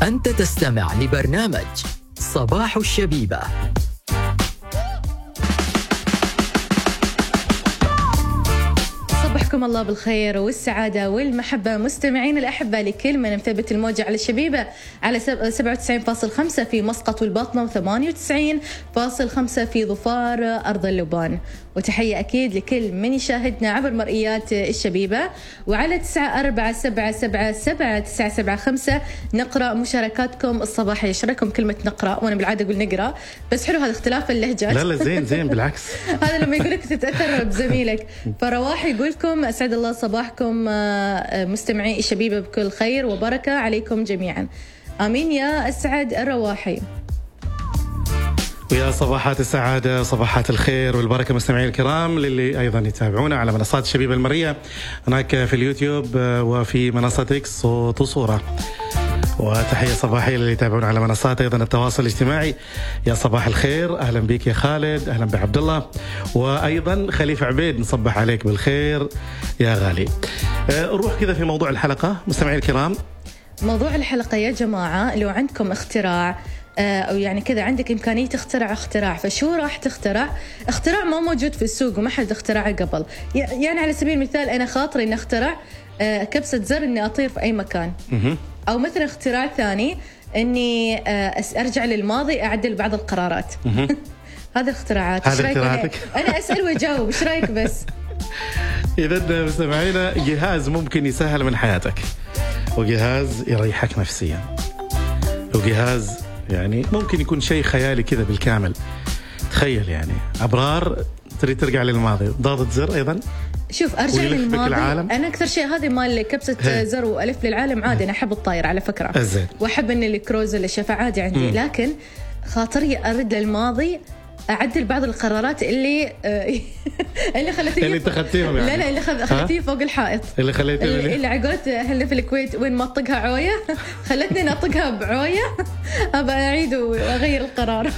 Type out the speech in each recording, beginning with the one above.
أنت تستمع لبرنامج صباح الشبيبة. صبحكم الله بالخير والسعادة والمحبة مستمعين الأحبة لكل من مثبت الموجة على الشبيبة على 97.5 في مسقط والباطنة و98.5 في ظفار أرض اللبان. وتحية أكيد لكل من يشاهدنا عبر مرئيات الشبيبة وعلى 94777975 نقرأ مشاركاتكم الصباحية. يشارككم كلمة نقرأ وأنا بالعادة أقول نقرأ، بس حلو هذا اختلاف اللهجات. لا زين بالعكس. هذا لما يقولك تتأثر بزميلك. فرواح يقولكم أسعد الله صباحكم مستمعي الشبيبة بكل خير وبركة عليكم جميعا، آمين يا أسعد الرواحي. ويا صباحات السعادة صباحات الخير والبركة مستمعي الكرام للي أيضا يتابعونا على منصات الشبيبة المرئية هناك في اليوتيوب وفي منصة إكس صوت وصورة. وتحية صباحية للي يتابعونا على منصات أيضا التواصل الاجتماعي. يا صباح الخير، أهلا بك يا خالد، أهلا بعبد الله، وأيضا خليفة عبيد نصبح عليك بالخير يا غالي. نروح كذا في موضوع الحلقة مستمعي الكرام. موضوع الحلقة يا جماعة، لو عندكم اختراع أو يعني كذا عندك إمكانية تخترع اختراع، فشو راح تخترع؟ اختراع ما موجود في السوق وما حد اخترعه قبل. يعني على سبيل المثال أنا خاطري إن اخترع كبسة زر إني أطير في أي مكان، أو مثلا اختراع ثاني إني أرجع للماضي أعدل بعض القرارات. هذا اختراعات. هذا اختراعاتك؟ أنا أسأل وأجاوب، إيش رأيك بس؟ إذا مستمعينا، جهاز ممكن يسهل من حياتك، وجهاز يريحك نفسيا، وجهاز يعني ممكن يكون شيء خيالي كذا بالكامل. تخيل يعني أبرار تريد ترجع للماضي، ضغطة زر أيضا شوف أرجع للماضي. أنا أكثر شيء هذه مال كبسة زر وألف للعالم عادي. أنا أحب الطاير على فكرة أزين. وأحب إن الكروز الشفا عادي عندي. لكن خاطري أرد للماضي أعدل بعض القرارات اللي خلتني اللي اتخذتيهم يعني. لا اللي خلتني فوق الحائط، اللي عقلت هلا في الكويت وين ما أطقها عوية خلتني نطقها بعوية أبى أعيد وأغير القرار.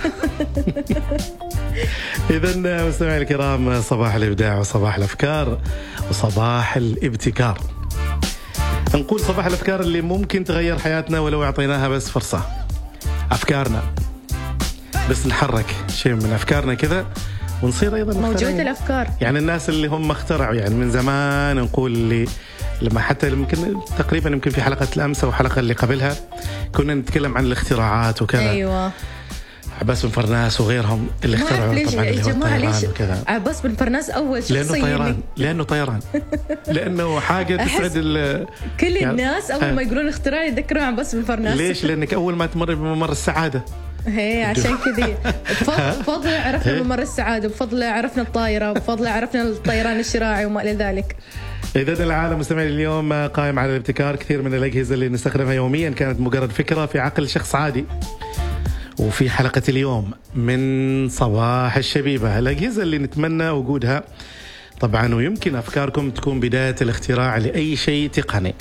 إذن مستمعي الكرام، صباح الإبداع وصباح الأفكار وصباح الابتكار. نقول صباح الأفكار اللي ممكن تغير حياتنا ولو أعطيناها بس فرصة. أفكارنا بس نحرك شيء من أفكارنا كذا ونصير أيضا موجودة الأفكار. يعني الناس اللي هم اخترعوا يعني من زمان، نقول اللي لما حتى يمكن تقريبا يمكن في حلقة الأمس أو حلقة اللي قبلها كنا نتكلم عن الاختراعات وكذا. أيوة. عباس بن فرناس وغيرهم اللي اخترعوا طبعا اللي هو الطيران وكذا. عباس بن فرناس أول شخصية لأنه طيران لأنه حاجة تسعد كل يعني الناس أول ما يقولون اختراع يذكرون عباس بن فرناس. ليش؟ لأنك أول ما تمر بممر السعادة. هي عشان كذي بفضل عرفنا ممر السعادة، بفضل عرفنا الطائرة، بفضل عرفنا الطيران الشراعي وما إلى ذلك. إذا العالم مستمعين اليوم قائم على الابتكار. كثير من الأجهزة اللي نستخدمها يوميا كانت مجرد فكرة في عقل شخص عادي. وفي حلقة اليوم من صباح الشبيبة الأجهزة اللي نتمنى وجودها طبعا، ويمكن أفكاركم تكون بداية الاختراع لأي شيء تقني.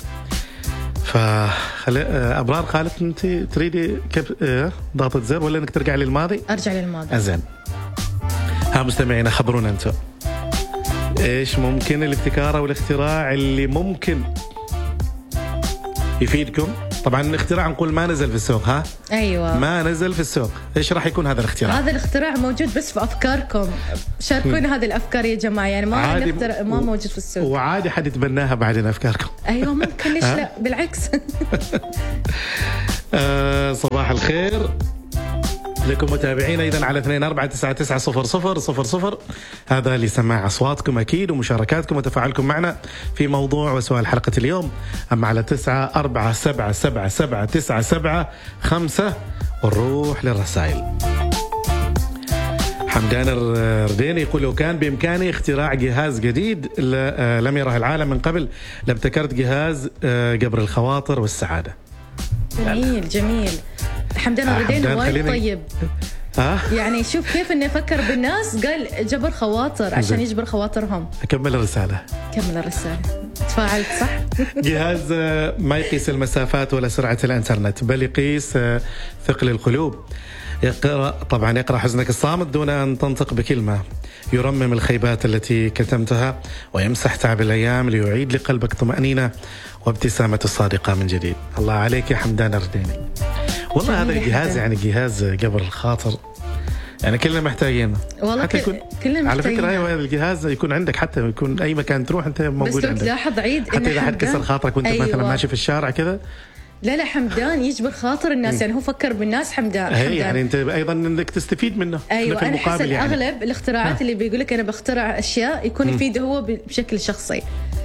أبرار قالت أنت تريدي ضغطة زر ولا أنك ترجع للماضي؟ أرجع للماضي. أزين. ها مستمعين، خبرونا أنتم إيش ممكن الابتكار أو الاختراع اللي ممكن يفيدكم. طبعا الاختراع نقول ما نزل في السوق. ها أيوة ما نزل في السوق. إيش راح يكون هذا الاختراع؟ هذا الاختراع موجود بس في أفكاركم. شاركونا هذه الأفكار يا جماعة، يعني ما موجود في السوق، وعادي حد يتبناها بعدين أفكاركم. أيوة ممكن، ليش لا، بالعكس. صباح الخير لكم متابعين أيضا على 24990000. هذا لسماع أصواتكم أكيد ومشاركاتكم وتفاعلكم معنا في موضوع وسؤال حلقة اليوم. أما على 9477779975 ونروح للرسائل. حمدان الرديني يقول لو كان بإمكاني اختراع جهاز جديد لم يره العالم من قبل لابتكرت جهاز جبر الخواطر والسعادة. جميل. حمدان الرديني وايد طيب. يعني شوف كيف انه يفكر بالناس، قال جبر خواطر عشان يجبر خواطرهم. أكمل الرسالة. تفاعلت صح. جهاز ما يقيس المسافات ولا سرعة الانترنت، بل يقيس ثقل القلوب. يقرأ حزنك الصامت دون أن تنطق بكلمة، يرمم الخيبات التي كتمتها ويمسح تعب الأيام ليعيد لقلبك طمأنينة وابتسامة الصادقة من جديد. الله عليك يا حمدان الرديني. والله هذا الجهاز يعني جهاز جبر الخاطر، يعني كلنا محتاجينه. والله كلنا على فكرة هذا الجهاز يكون عندك، حتى يكون أي مكان تروح أنت موجود بس عندك. بس تلاحظ عيد حتى إذا حد كسر خاطرك وأنت مثلا ماشي في الشارع كذا. لا حمدان يجبر خاطر الناس، يعني هو فكر بالناس. حمدان يعني أنت أيضا إنك تستفيد منه. أيوة، في أنا أحس يعني. أغلب الاختراعات اللي بيقولك أنا بخترع أشياء يكون يفيده هو بشكل شخصي.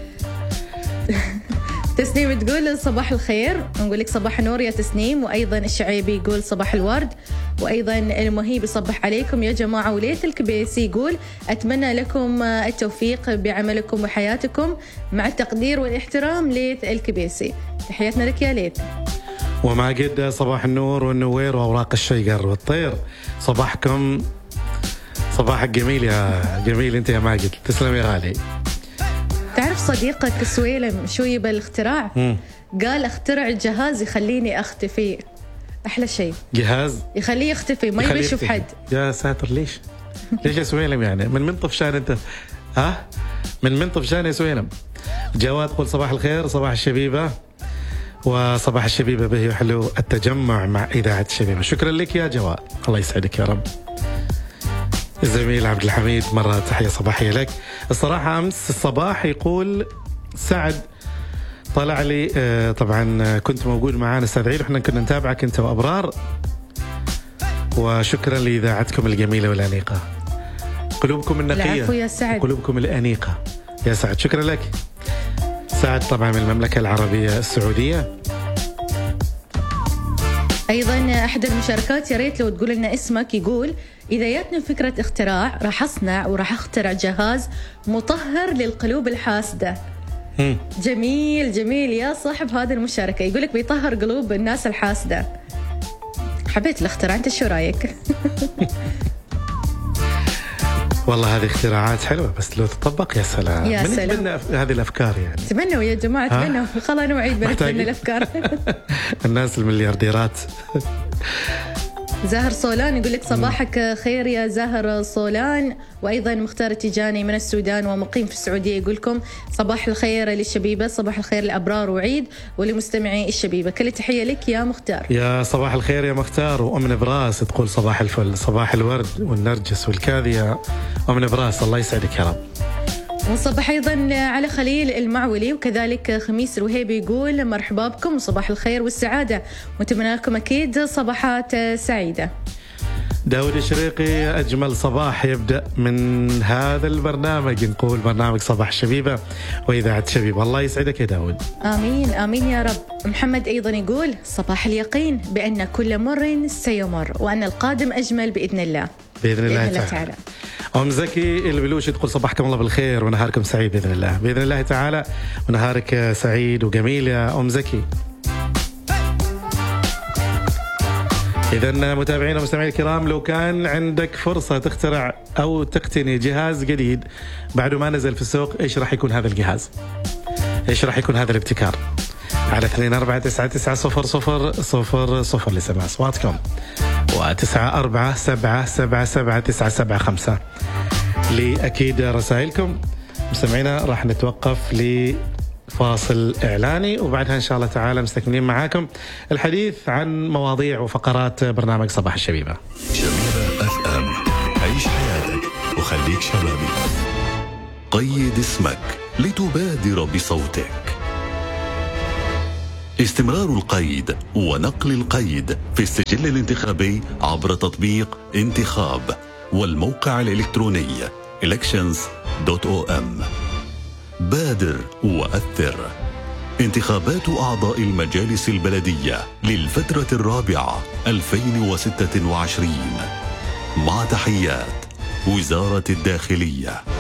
تسنيم تقول صباح الخير، نقول لك صباح النور يا تسنيم. وأيضا الشعيبي يقول صباح الورد. وأيضا المهيب يصبح عليكم يا جماعة. وليث الكبيسي يقول أتمنى لكم التوفيق بعملكم وحياتكم مع التقدير والاحترام. ليث الكبيسي، تحياتنا لك يا ليث. وماجد صباح النور والنوير وأوراق الشجر والطير. صباحكم صباحك جميل يا جميل أنت يا ماجد، تسلم يا غالي. تعرف صديقك سويلم شو يبى الاختراع؟ قال اخترع جهاز يخليني أختفي. أحلى شيء جهاز يخليه يختفي، ما يبي يشوف حد. يا ساتر، ليش يا سويلم؟ يعني من طفشان أنت؟ من طفشان يا سويلم؟ جواد قول صباح الخير، صباح الشبيبة، وصباح الشبيبة به وحلو التجمع مع إذاعة الشبيبة. شكرا لك يا جواد، الله يسعدك يا رب. الزميل عبد الحميد مرة تحية صباحية لك. الصراحة أمس الصباح يقول سعد طلع لي، طبعا كنت موجود معانا أستاذ عيد وإحنا كنا نتابعك أنت وأبرار، وشكرا لإذاعتكم الجميلة والأنيقة، قلوبكم النقية. العفو يا سعد. قلوبكم الأنيقة يا سعد، شكرا لك. سعد طبعا من المملكة العربية السعودية. أيضا أحد المشاركات يا ريت لو تقول لنا اسمك. يقول إذا جاتني فكرة اختراع راح أصنع وراح أخترع جهاز مطهر للقلوب الحاسدة. جميل جميل يا صاحب هذه المشاركة، يقولك بيطهر قلوب الناس الحاسدة. حبيت الاختراع، أنت شو رأيك؟ والله هذه اختراعات حلوة، بس لو تطبق يا سلام. يا سلام. نتمنى هذه الأفكار يعني. تمنوا يا جماعة، تمنوا. خلاص أنا وعيد بنتمنى الأفكار. الناس المليارديرات. زاهر صولان يقول لك صباحك خير يا زاهر صولان. وأيضا مختار تيجاني من السودان ومقيم في السعودية يقول لكم صباح الخير للشبيبة، صباح الخير لأبرار وعيد ولمستمعي الشبيبة. كل تحية لك يا مختار. يا صباح الخير يا مختار. وأم نبراس تقول صباح الفل، صباح الورد والنرجس والكاذية. أم نبراس الله يسعدك يا رب. ونصبح أيضا على خليل المعولي، وكذلك خميس الوهيبي يقول مرحبا بكم وصباح الخير والسعادة، ونتمنى لكم أكيد صباحات سعيدة. داود الشريقي أجمل صباح يبدأ من هذا البرنامج، نقول برنامج صباح الشبيبة وإذاعة الشبيبة. الله يسعدك يا داود. آمين آمين يا رب. محمد أيضا يقول صباح اليقين بأن كل مر سيمر وأن القادم أجمل بإذن الله. بإذن الله تعالى. أم زكي البلوشي تقول صباحكم الله بالخير ونهاركم سعيد بإذن الله. بإذن الله تعالى ونهارك سعيد وجميل يا أم زكي. إذن متابعينا ومستمعين الكرام، لو كان عندك فرصة تخترع أو تقتني جهاز جديد بعد ما نزل في السوق، إيش راح يكون هذا الجهاز؟ إيش راح يكون هذا الابتكار؟ على 2499000000 لسماع أصواتكم، و9477779975 لأكيد رسائلكم. مستمعينا راح نتوقف لفاصل إعلاني، وبعدها إن شاء الله تعالى مستكملين معاكم الحديث عن مواضيع وفقرات برنامج صباح الشبيبة. شبيبة FM، عيش حياتك وخليك شبابي. قيد اسمك لتبادر بصوتك. استمرار القيد ونقل القيد في السجل الانتخابي عبر تطبيق انتخاب والموقع الإلكتروني elections.om. بادر وأثر. انتخابات أعضاء المجالس البلدية للفترة الرابعة 2026 مع تحيات وزارة الداخلية.